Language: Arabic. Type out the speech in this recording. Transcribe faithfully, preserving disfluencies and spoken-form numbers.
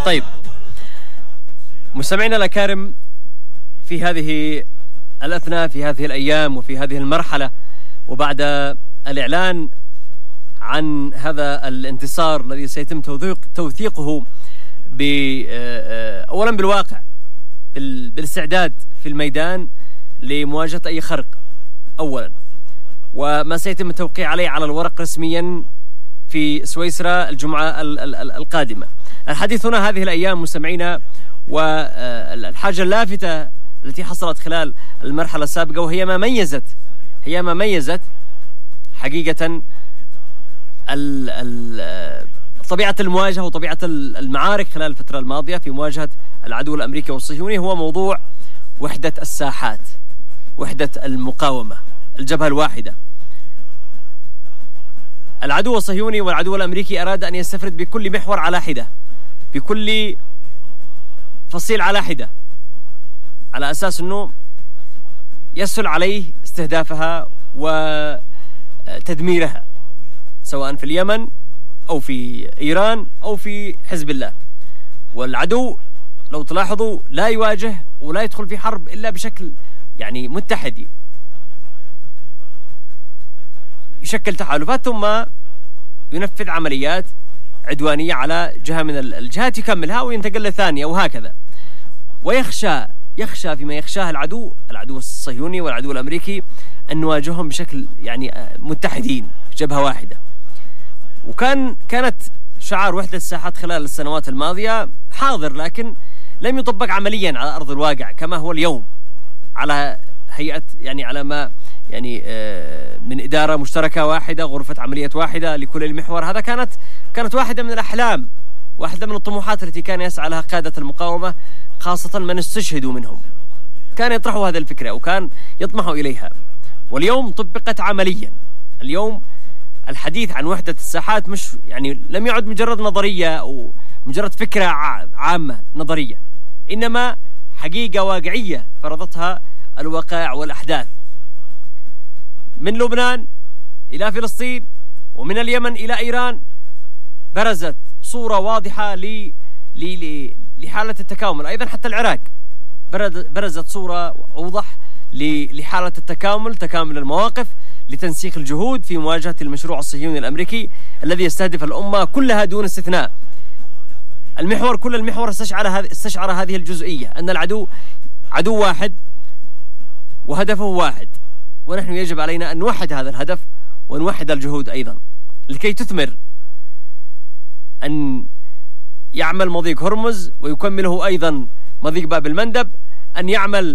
طيب مستمعينا الأكارم، في هذه الأثناء، في هذه الأيام وفي هذه المرحلة، وبعد الإعلان عن هذا الانتصار الذي سيتم توثيق توثيقه أولا بالواقع، بالاستعداد في الميدان لمواجهة أي خرق أولا، وما سيتم التوقيع عليه على الورق رسميا في سويسرا الجمعة القادمة. الحديث هنا هذه الأيام مستمعينا، والحاجة اللافتة التي حصلت خلال المرحلة السابقة، وهي ما ميزت هي ما ميزت حقيقة طبيعة المواجهة وطبيعة المعارك خلال الفترة الماضية في مواجهة العدو الأمريكي والصهيوني، هو موضوع وحدة الساحات، وحدة المقاومة، الجبهة الواحدة. العدو الصهيوني والعدو الأمريكي أراد أن يستفرد بكل محور على حدة، بكل فصيل على حدة، على أساس أنه يسهل عليه استهدافها وتدميرها، سواء في اليمن أو في إيران أو في حزب الله. والعدو لو تلاحظوا لا يواجه ولا يدخل في حرب إلا بشكل يعني متحد، يشكل تحالفات ثم ينفذ عمليات عدوانية على جهة من الجهات، يكملها وينتقل للثانية وهكذا. ويخشى يخشى فيما يخشاه العدو العدو الصهيوني والعدو الأمريكي أن نواجههم بشكل يعني متحدين في جبهة واحدة. وكان كانت شعار وحدة الساحات خلال السنوات الماضية حاضر، لكن لم يطبق عمليا على أرض الواقع كما هو اليوم، على هيئة يعني على ما يعني من إدارة مشتركة واحدة، غرفة عملية واحدة لكل المحور. هذا كانت كانت واحدة من الأحلام، واحدة من الطموحات التي كان يسعى لها قادة المقاومة، خاصة من استشهدوا منهم، كان يطرحوا هذه الفكرة وكان يطمحوا إليها. واليوم طبقت عمليا. اليوم الحديث عن وحدة الساحات مش يعني لم يعد مجرد نظرية أو مجرد فكرة عامة نظرية، إنما حقيقة واقعية فرضتها الواقع والأحداث، من لبنان إلى فلسطين ومن اليمن إلى إيران. برزت صورة واضحة ل لحالة التكامل. أيضا حتى العراق برزت صورة أوضح لحالة التكامل، تكامل المواقف لتنسيق الجهود في مواجهة المشروع الصهيوني الأمريكي الذي يستهدف الأمة كلها دون استثناء. المحور كل المحور استشعر هذه استشعر هذه الجزئية، أن العدو عدو واحد وهدفه واحد، ونحن يجب علينا أن نوحد هذا الهدف ونوحد الجهود أيضا لكي تثمر أن يعمل مضيق هرمز ويكمله أيضا مضيق باب المندب، أن يعمل